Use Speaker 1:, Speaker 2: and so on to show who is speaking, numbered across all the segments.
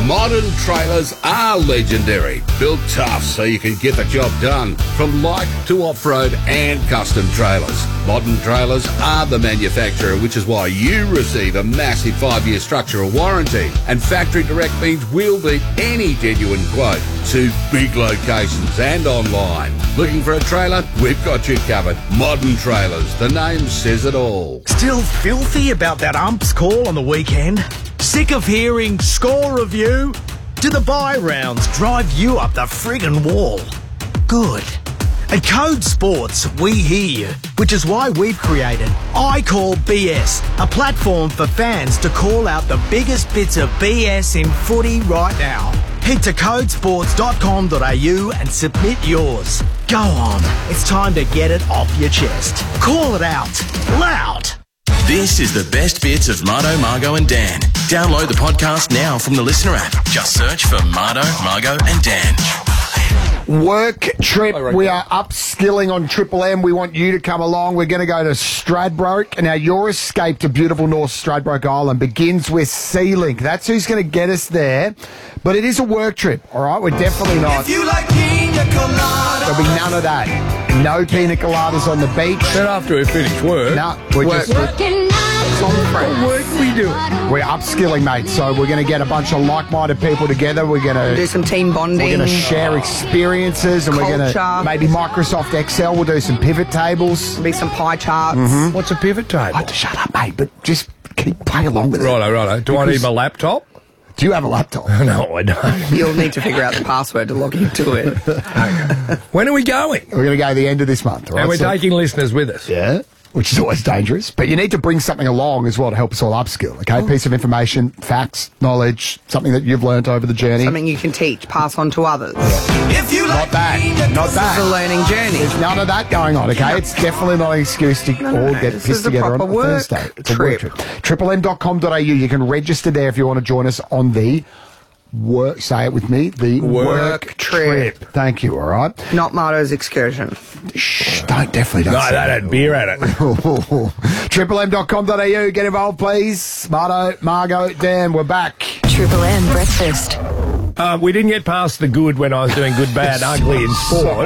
Speaker 1: Modern trailers are legendary, built tough so you can get the job done, from light to off-road and custom trailers. Modern trailers are the manufacturer, which is why you receive a massive 5-year structural warranty. And Factory Direct means we'll beat any genuine quote to big locations and online. Looking for a trailer? We've got you covered. Modern Trailers, the name says it all.
Speaker 2: Still filthy about that ump's call on the weekend? Sick of hearing score review? Do the bye rounds drive you up the friggin' wall? Good. At Code Sports, we hear you, which is why we've created I Call BS, a platform for fans to call out the biggest bits of BS in footy right now. Head to codesports.com.au and submit yours. Go on, it's time to get it off your chest. Call it out, loud.
Speaker 3: This is the best bits of Marto, Margo and Dan. Download the podcast now from the Listener app. Just search for Marto, Margo and Dan.
Speaker 4: Work trip. We are upskilling on Triple M. We want you to come along. We're going to go to Stradbroke. Now, your escape to beautiful North Stradbroke Island begins with Sea-Link. That's who's going to get us there. But it is a work trip, all right? We're definitely not.
Speaker 5: If you like pina colada.
Speaker 4: There'll be none of that. No pina coladas on the beach.
Speaker 6: Then after we finish work.
Speaker 4: No, we're just...
Speaker 6: What work we do?
Speaker 4: We're upskilling, mate. So we're going to get a bunch of like-minded people together. We're going to
Speaker 7: do some team bonding.
Speaker 4: We're going to share experiences, and we're going to maybe Microsoft Excel. We'll do some pivot tables.
Speaker 7: There'll be some pie charts.
Speaker 4: Mm-hmm.
Speaker 6: What's a pivot table?
Speaker 4: Oh, shut up, mate. But just keep play along with it.
Speaker 6: Righto. Do I need my laptop?
Speaker 4: Do you have a laptop?
Speaker 6: No, I don't.
Speaker 7: You'll need to figure out the password to log into it.
Speaker 6: When are we going?
Speaker 4: We're going to go the end of this month, right?
Speaker 6: And we're taking listeners with us.
Speaker 4: Yeah. Which is always dangerous. But you need to bring something along as well to help us all upskill, okay? Piece of information, facts, knowledge, something that you've learnt over the journey.
Speaker 7: Something you can teach, pass on to others.
Speaker 5: If you like
Speaker 4: Not that.
Speaker 7: It's a learning journey.
Speaker 4: There's none of that going on, okay? It's definitely not an excuse to all get pissed together on Thursday. It's a work trip. triplem.com.au. You can register there if you want to join us on the work, say it with me, the work trip. Thank you, all right?
Speaker 7: Not Marto's excursion.
Speaker 4: Shh, definitely don't
Speaker 6: No,
Speaker 4: say
Speaker 6: that had beer at it.
Speaker 4: triplem.com.au. Get involved, please. Margo, Dan, we're back.
Speaker 8: Triple M Breakfast.
Speaker 6: We didn't get past the good when I was doing good, bad, ugly in sport.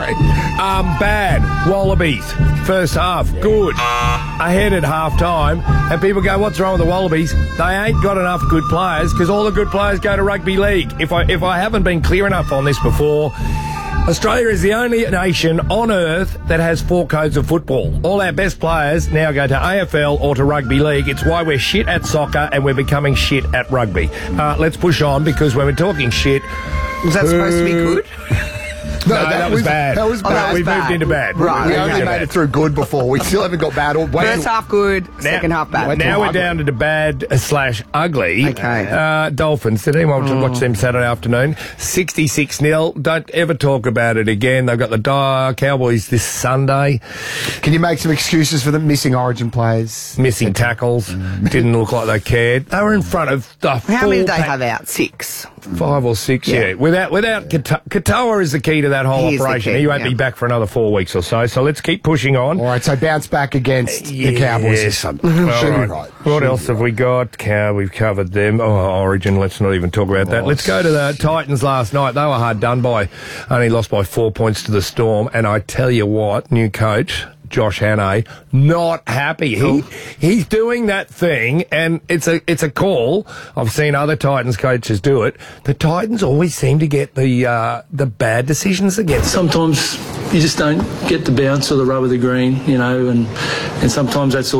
Speaker 6: Bad. Wallabies. First half. Good. Ahead at half time. And people go, what's wrong with the Wallabies? They ain't got enough good players because all the good players go to rugby league. If I haven't been clear enough on this before, Australia is the only nation on earth that has 4 codes of football. All our best players now go to AFL or to rugby league. It's why we're shit at soccer and we're becoming shit at rugby. Let's push on, because when we're talking shit...
Speaker 7: Was that supposed to be good?
Speaker 6: No, that was bad.
Speaker 4: That was bad.
Speaker 6: We moved into bad.
Speaker 7: Right.
Speaker 4: We only made it through good before. We still haven't got bad.
Speaker 7: First half good, second half bad.
Speaker 6: Now we're down to the bad/ugly.
Speaker 7: Okay.
Speaker 6: Dolphins. Did anyone watch them Saturday afternoon? 66-0. Don't ever talk about it again. They've got the Cowboys this Sunday.
Speaker 4: Can you make some excuses for the missing Origin players?
Speaker 6: Missing tackles. Didn't look like they cared. They were in front of the
Speaker 7: How many did they have out? 6?
Speaker 6: 5 or 6, yeah. Without Katoa is the key to that whole operation. He won't be back for another 4 weeks or so. So let's keep pushing on.
Speaker 4: All right, so bounce back against the Cowboys this Sunday.
Speaker 6: Right. What else have we got? We've covered them. Origin, let's not even talk about that. Let's go to the Titans last night. They were hard done by. Only lost by 4 points to the Storm. And I tell you what, new coach, Josh Hannay, not happy. He's doing that thing, and it's a call. I've seen other Titans coaches do it. The Titans always seem to get the bad decisions against them.
Speaker 9: Sometimes you just don't get the bounce or the rub of the green, and sometimes that's all